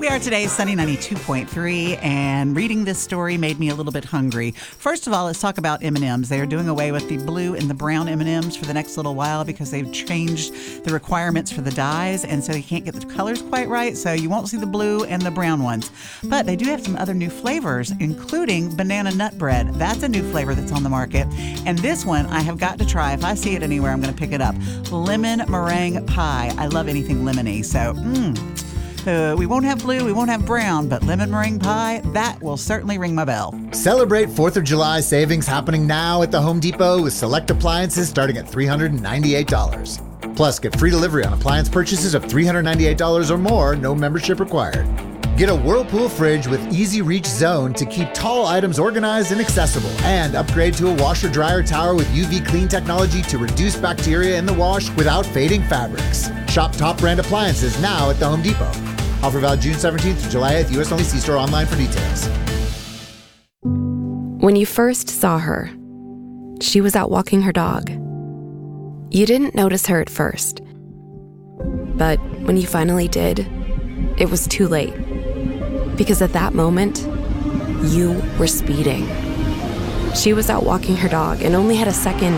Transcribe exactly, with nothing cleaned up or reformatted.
We are today Sunny ninety-two point three, and reading this story made me a little bit hungry. First of all, let's talk about M and M's. They are doing away with the blue and the brown M and M's for the next little while because they've changed the requirements for the dyes, and so you can't get the colors quite right, so you won't see the blue and the brown ones. But they do have some other new flavors, including banana nut bread. That's a new flavor that's on the market, and this one I have got to try. If I see it anywhere, I'm going to pick it up. Lemon meringue pie. I love anything lemony, so mmm. Uh, we won't have blue, we won't have brown, but lemon meringue pie, that will certainly ring my bell. Celebrate fourth of July savings happening now at the Home Depot with select appliances starting at three hundred ninety-eight dollars. Plus, get free delivery on appliance purchases of three hundred ninety-eight dollars or more, no membership required. Get a Whirlpool fridge with Easy Reach Zone to keep tall items organized and accessible. And upgrade to a washer-dryer tower with U V clean technology to reduce bacteria in the wash without fading fabrics. Shop top brand appliances now at the Home Depot. Offer valid June seventeenth to July eighth, U S only. See store online for details. When you first saw her, she was out walking her dog. You didn't notice her at first. But when you finally did, it was too late. Because at that moment, you were speeding. She was out walking her dog and only had a second